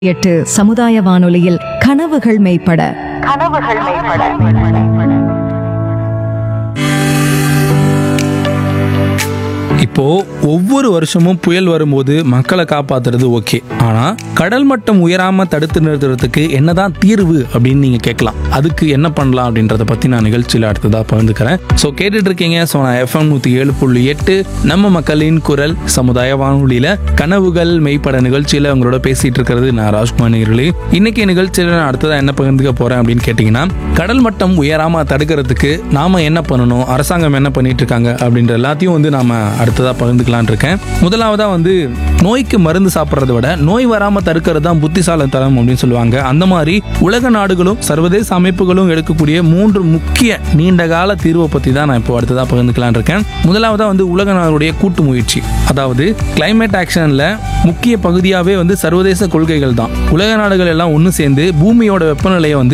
8 சமுதாய வானொலியில் கனவுகள் மெய்ப்பட. இப்போ ஒவ்வொரு வருஷமும் புயல் வரும்போது மக்களை காப்பாத்துறது ஓகே, ஆனா கடல் மட்டம் உயராம தடுத்து நிறுத்துறதுக்கு என்னதான் தீர்வு அப்படின்னு நீங்க கேட்கலாம். அதுக்கு என்ன பண்ணலாம் அப்படின்றத பத்தி நான் நிகழ்ச்சியில் அடுத்ததா பகிர்ந்துக்கிறேன். ஸோ கேட்டுட்டு இருக்கீங்க சோனா FM 107.8 நம்ம மக்களின் குரல் சமுதாய வானொலியில கனவுகள் மெய்ப்பட நிகழ்ச்சியில உங்களோட பேசிட்டு இருக்கிறது நான் ராஜ்குமார் நேயர்களே. இன்னைக்கு நிகழ்ச்சியில நான் அடுத்ததா என்ன பகிர்ந்துக்க போறேன் அப்படின்னு கேட்டீங்கன்னா, கடல் மட்டம் உயராம தடுக்கிறதுக்கு நாம என்ன பண்ணணும், அரசாங்கம் என்ன பண்ணிட்டு இருக்காங்க அப்படின்ற எல்லாத்தையும் வந்து நாம அடுத்ததா பகிர்ந்துக்கலான் இருக்கேன். முதலாவதா வந்து நோய்க்கு மருந்து சாப்பிட்றத விட நோய் வராம தடுக்கிறது தான் புத்திசாலித்தனம் அப்படின்னு சொல்லுவாங்க. அந்த மாதிரி உலக நாடுகளும் சர்வதேச அமைப்புகளும் எடுக்கக்கூடிய 3 முக்கிய நீண்ட கால தீர்வை பத்தி தான் நான் இப்போ அடுத்ததா பகிர்ந்துக்கலான் இருக்கேன். முதலாவதா வந்து உலக நாடுடைய கூட்டு முயற்சி, அதாவது கிளைமேட் ஆக்ஷன்ல முக்கிய பகுதியாவே வந்து சர்வதேச கொள்கைகள் தான். உலக நாடுகள் எல்லாம் ஒன்று சேர்ந்து பூமியோட வெப்பநிலையை வந்து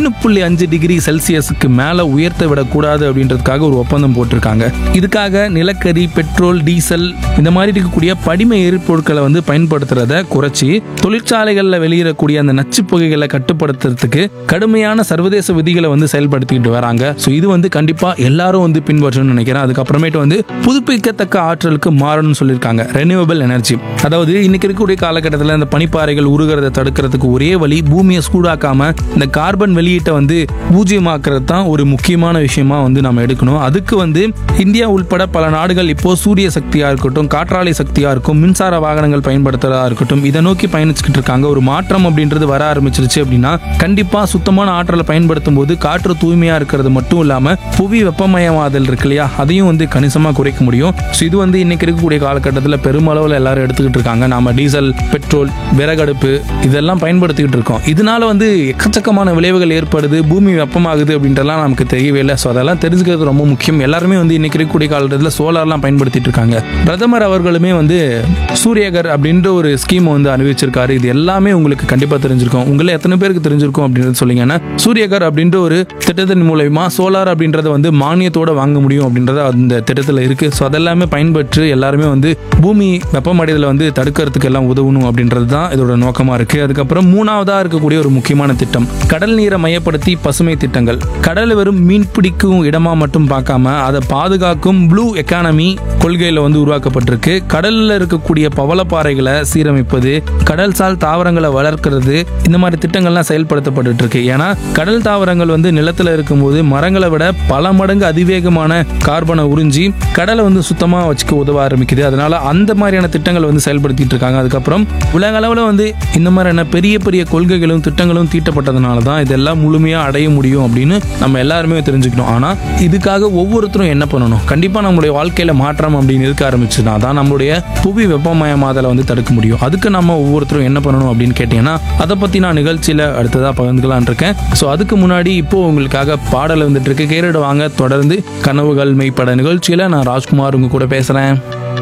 1.5 டிகிரி செல்சியஸுக்கு மேல உயர்த்த விடக்கூடாது அப்படின்றதுக்காக ஒரு ஒப்பந்தம் போட்டிருக்காங்க. இதுக்காக நிலக்கரி, பெட்ரோல், டீசல் இந்த மாதிரி இருக்கக்கூடிய படிம எரிபொருட்களை வந்து பயன்படுத்துறத குறைச்சி தொழிற்சாலைகளில் வெளியிடக்கூடிய அந்த நச்சு புகைகளை கட்டுப்படுத்துறதுக்கு கடுமையான சர்வதேச விதிகளை வந்து செயல்படுத்திக்கிட்டு வராங்க. ஸோ இது வந்து கண்டிப்பா எல்லாரும் வந்து பின்பற்றணும்னு நினைக்கிறேன். அதுக்கப்புறமேட்டு வந்து புதுப்பிக்கத்தக்க ஆற்றலுக்கு மாறணும்னு சொல்லியிருக்காங்க, ரெனியூவபிள் எனர்ஜி. அதாவது இன்னைக்கு இருக்கக்கூடிய காலகட்டத்தில் இந்த பனிப்பாறைகள் உருகிறத தடுக்கிறதுக்கு ஒரே வழி பூமியை சூடாக்காம இந்த கார்பன் வெளியீட்டை வந்து பூஜ்ஜியமாக்குறது தான் ஒரு முக்கியமான விஷயமா வந்து நம்ம எடுக்கணும். அதுக்கு வந்து இந்தியா உள்பட பல நாடுகள் இப்போ சூரிய சக்தியா இருக்கட்டும், காற்றாலை சக்தியா இருக்கும், மின்சார வாகனங்கள் பயன்படுத்துறதா இருக்கட்டும், இதை நோக்கி பயணிச்சுக்கிட்டு இருக்காங்க. ஒரு மாற்றம் அப்படின்றது வர ஆரம்பிச்சிருச்சு அப்படின்னா கண்டிப்பா சுத்தமான ஆற்றலை பயன்படுத்தும் போது காற்று தூய்மையா இருக்கிறது மட்டும் இல்லாம புவி வெப்பமயமாதல் இருக்கு இல்லையா, அதையும் வந்து கணிசமா குறைக்க முடியும். ஸோ இது வந்து இன்னைக்கு இருக்கக்கூடிய காலகட்டத்தில் பெருமளவில் எல்லாரும் எடுத்துக்கிட்டு இருக்காங்க. நாம டீசல், பெட்ரோல், விறகடுப்பு இதெல்லாம் பயன்படுத்திக்கிட்டு இருக்கோம். இதனால வந்து எக்கச்சக்கமான விளைவுகள் ஏற்படுது, பூமி வெப்பமாகுது அப்படின்றலாம் நமக்கு தெரியவே இல்லை. ஸோ அதெல்லாம் தெரிஞ்சுக்கிறது ரொம்ப முக்கியம். எல்லாருமே வந்து இன்னைக்கு இருக்கக்கூடிய காலகட்டத்தில் சோலார்லாம் பயன்படுத்திட்டு இருக்காங்க. பிரதமர் அவர்களுமே வந்து சூரியகர் அப்படின்ற ஒரு ஸ்கீம் வந்து அறிவிச்சிருக்காரு. இது எல்லாமே உங்களுக்கு கண்டிப்பா தெரிஞ்சிருக்கும். உங்களை எத்தனை பேருக்கு தெரிஞ்சிருக்கும் அப்படின்றது சொல்லிங்கன்னா, சூரியகர் அப்படின்ற ஒரு திட்டத்தின் மூலமா சோலார் அப்படின்றத வந்து மானியத்தோட வாங்க முடியும் அப்படின்றத அந்த திட்டத்தில் இருக்கு. ஸோ அதெல்லாமே பயன்பெற்று எல்லாருமே வந்து பூமி வெப்பமடைதலை வந்து தடுக்கிறதுக்கு எல்லாம் உதவணும் அப்படின்றது தான் இதோட நோக்கமா இருக்கு. அதுக்கப்புறம் 3வதா இருக்கக்கூடிய ஒரு முக்கியமான திட்டம் கடல் நீரை மையப்படுத்தி பசுமை திட்டங்கள். கடல் வெறும் மீன் பிடிக்கும் இடமா மட்டும் பார்க்காம அதை பாதுகாக்கும் ப்ளூ எக்கானமி கொள்கையில வந்து உருவாக்கப்பட்டிருக்கு. கடல்ல இருக்கக்கூடிய பவளப்பாறைகளை சீரமைப்பது, கடல் சால் தாவரங்களை வளர்க்கிறது, இந்த மாதிரி திட்டங்கள்லாம் செயல்படுத்தப்பட்டு இருக்கு. ஏன்னா கடல் தாவரங்கள் வந்து நிலத்துல இருக்கும்போது மரங்களை விட பல மடங்கு அதிவேகமான கார்பனை உறிஞ்சி கடலை வந்து சுத்தமா வச்சுக்க உதவ ஆரம்பிக்குது. அதனால அந்த மாதிரியான திட்டங்கள் வந்து செயல்படுத்திட்டு இருக்காங்க. அதுக்கப்புறம் உலக அளவில் வந்து இந்த மாதிரியான பெரிய பெரிய கொள்கைகளும் திட்டங்களும் தீட்டப்பட்டதுனால தான் இதெல்லாம் முழுமையா அடைய முடியும் அப்படின்னு நம்ம எல்லாருமே தெரிஞ்சுக்கணும். ஆனா இதுக்காக ஒவ்வொருத்தரும் என்ன பண்ணணும், கண்டிப்பா நம்மளுடைய வாழ்க்கையில மாற்றம் அப்படின்னு இருக்க ஆரம்பிச்சுனா தான் நம்மளுடைய புவி வெப்பமயமாதலை வந்து தடுக்க முடியும். அதுக்கு நம்ம ஒவ்வொருத்தரும் என்ன பண்ணணும் அப்படின்னு கேட்டீங்கன்னா, அதை பத்தி நான் நிகழ்ச்சியில அடுத்ததா பகிர்ந்துக்கலான் இருக்கேன். ஸோ அதுக்கு முன்னாடி இப்போ உங்களுக்காக பாடல் வந்துட்டு இருக்கு, கேட்டுட்டு வாங்க. தொடர்ந்து கனவுகள் மெய்ப்பட நிகழ்ச்சியில நான் ராஜ்குமார் உங்க கூட பேசுறேன்.